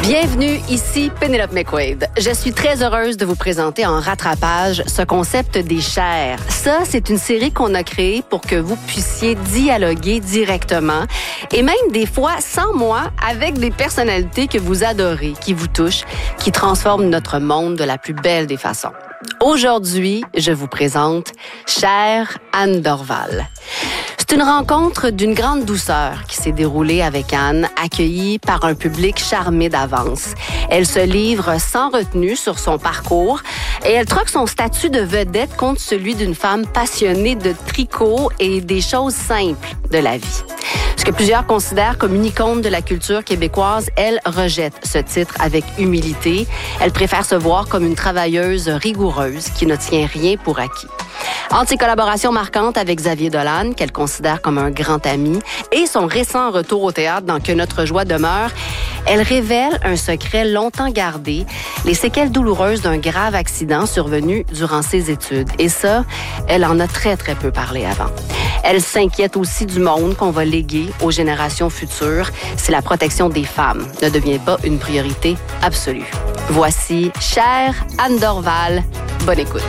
Bienvenue, ici Pénélope McQuaid. Je suis très heureuse de vous présenter en rattrapage ce concept des chairs. Ça, c'est une série qu'on a créée pour que vous puissiez dialoguer directement et même des fois sans moi avec des personnalités que vous adorez, qui vous touchent, qui transforment notre monde de la plus belle des façons. Aujourd'hui, je vous présente Chère Anne Dorval. C'est une rencontre d'une grande douceur qui s'est déroulée avec Anne, accueillie par un public charmé d'avance. Elle se livre sans retenue sur son parcours et elle troque son statut de vedette contre celui d'une femme passionnée de tricot et des choses simples de la vie. Ce que plusieurs considèrent comme une icône de la culture québécoise, elle rejette ce titre avec humilité. Elle préfère se voir comme une travailleuse rigoureuse qui ne tient rien pour acquis. Entre ses collaborations marquantes avec Xavier Dolan, qu'elle considère comme un grand ami, et son récent retour au théâtre dans Que notre joie demeure, elle révèle un secret longtemps gardé, les séquelles douloureuses d'un grave accident survenu durant ses études. Et ça, elle en a très, très peu parlé avant. Elle s'inquiète aussi du monde qu'on va léguer aux générations futures si la protection des femmes ne devient pas une priorité absolue. Voici Chère Anne Dorval. Bonne écoute.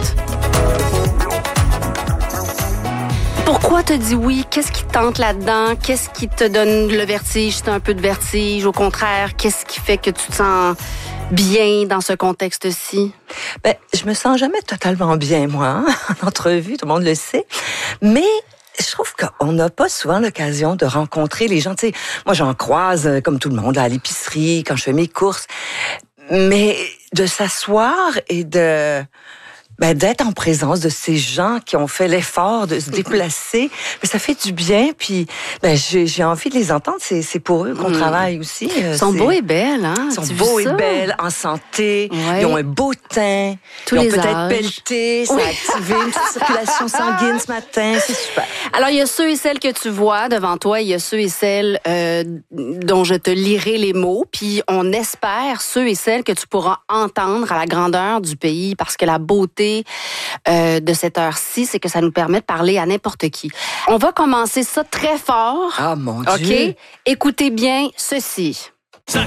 Pourquoi te dis oui? Qu'est-ce qui te tente là-dedans? Qu'est-ce qui te donne le vertige? C'est un peu de vertige. Au contraire, qu'est-ce qui fait que tu te sens bien dans ce contexte-ci? Je me sens jamais totalement bien, moi, en entrevue, tout le monde le sait. Mais je trouve qu'on n'a pas souvent l'occasion de rencontrer les gens. Tu sais, moi, j'en croise, comme tout le monde, à l'épicerie, quand je fais mes courses. Mais de s'asseoir et d'être en présence de ces gens qui ont fait l'effort de se déplacer, ça fait du bien. Puis j'ai envie de les entendre. C'est pour eux qu'on travaille aussi. Ils sont beaux et belles, hein? Ils sont beaux et belles, en santé. Ouais. Ils ont un beau teint. Ils ont peut-être pelleté. Ça a activé une petite circulation sanguine ce matin. C'est super. Alors, il y a ceux et celles que tu vois devant toi. Il y a ceux et celles dont je te lirai les mots. Puis on espère ceux et celles que tu pourras entendre à la grandeur du pays, parce que la beauté de cette heure-ci, c'est que ça nous permet de parler à n'importe qui. On va commencer ça très fort. Ah, mon Dieu! OK? Écoutez bien ceci.